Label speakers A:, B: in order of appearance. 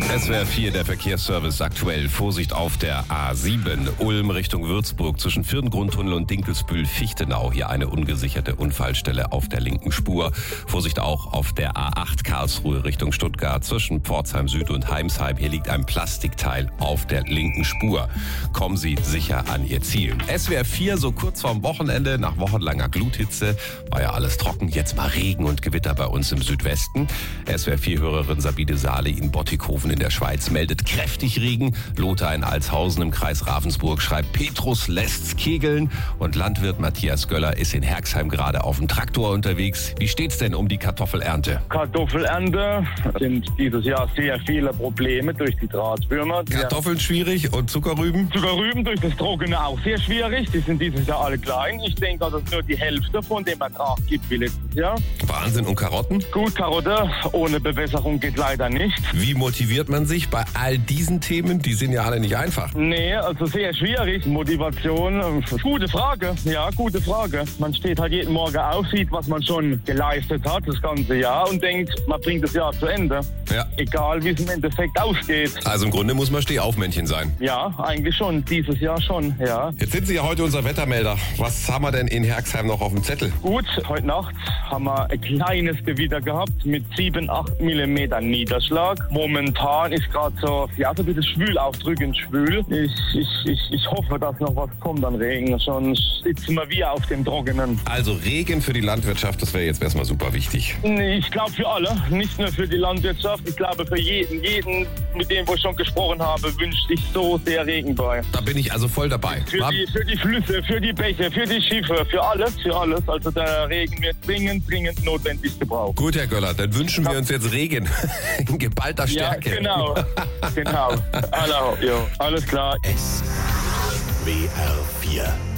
A: SWR 4, der Verkehrsservice aktuell. Vorsicht auf der A7 Ulm Richtung Würzburg zwischen Firdengrundtunnel und Dinkelsbühl-Fichtenau. Hier eine ungesicherte Unfallstelle auf der linken Spur. Vorsicht auch auf der A8 Karlsruhe Richtung Stuttgart zwischen Pforzheim Süd und Heimsheim. Hier liegt ein Plastikteil auf der linken Spur. Kommen Sie sicher an Ihr Ziel. SWR 4, so kurz vorm Wochenende, nach wochenlanger Gluthitze, war ja alles trocken. Jetzt mal Regen und Gewitter bei uns im Südwesten. SWR 4-Hörerin Sabine Saale in Bottighofen in der Schweiz meldet kräftig Regen. Lothar in Altshausen im Kreis Ravensburg schreibt, Petrus lässt's kegeln. Und Landwirt Matthias Göller ist in Herxheim gerade auf dem Traktor unterwegs. Wie steht's denn um die Kartoffelernte?
B: Kartoffelernte sind dieses Jahr sehr viele Probleme durch die Drahtwürmer.
A: Kartoffeln schwierig und Zuckerrüben?
B: Zuckerrüben durch das Trockene auch sehr schwierig. Die sind dieses Jahr alle klein. Ich denke, dass es nur die Hälfte von dem Ertrag gibt wie letztes Jahr.
A: Wahnsinn. Und Karotten?
B: Gut, Karotte ohne Bewässerung geht leider nicht.
A: Wie motiviert man sich bei all diesen Themen? Die sind ja alle nicht einfach.
B: Nee, also sehr schwierig. Motivation, gute Frage. Ja, gute Frage. Man steht halt jeden Morgen auf, sieht, was man schon geleistet hat das ganze Jahr und denkt, man bringt das Jahr zu Ende.
A: Ja.
B: Egal, wie es im Endeffekt ausgeht.
A: Also im Grunde muss man Stehaufmännchen sein.
B: Ja, eigentlich schon. Dieses Jahr schon, ja.
A: Jetzt sind Sie ja heute unser Wettermelder. Was haben wir denn in Herxheim noch auf dem Zettel?
B: Gut, heute Nacht haben wir ein kleines Gewitter gehabt mit 7-8 Millimeter Niederschlag. Momentan ist gerade so ein bisschen schwül, aufdrückend schwül. Ich hoffe, dass noch was kommt an Regen. Sonst sitzen wir wieder auf dem Trockenen.
A: Also Regen für die Landwirtschaft, das wäre jetzt erstmal super wichtig.
B: Ich glaube für alle, nicht nur für die Landwirtschaft. Ich glaube für jeden, mit dem ich schon gesprochen habe, wünscht sich so sehr Regen bei.
A: Da bin ich also voll dabei.
B: Für die Flüsse, für die Bäche, für die Schiffe, für alles. Also der Regen wird dringend notwendig gebraucht.
A: Gut, Herr Göller, dann wünschen wir uns jetzt Regen in geballter Stärke.
B: Ja, genau. Alles klar.
C: SWR 4